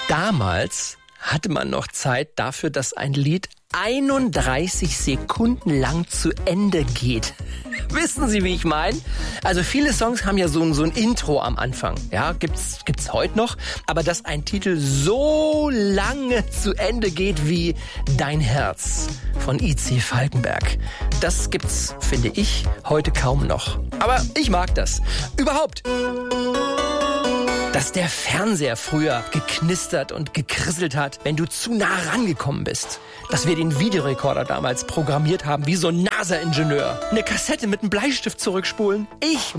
Damals hatte man noch Zeit dafür, dass ein Lied 31 Sekunden lang zu Ende geht. Wissen Sie, wie ich meine? Also viele Songs haben ja so ein Intro am Anfang. Ja, gibt's heute noch. Aber dass ein Titel so lange zu Ende geht wie Dein Herz von I.C. Falkenberg, das gibt's, finde ich, heute kaum noch. Aber ich mag das. Überhaupt. Dass der Fernseher früher geknistert und gekrisselt hat, wenn du zu nah rangekommen bist. Dass wir den Videorekorder damals programmiert haben wie so ein NASA-Ingenieur. Eine Kassette mit einem Bleistift zurückspulen. Ich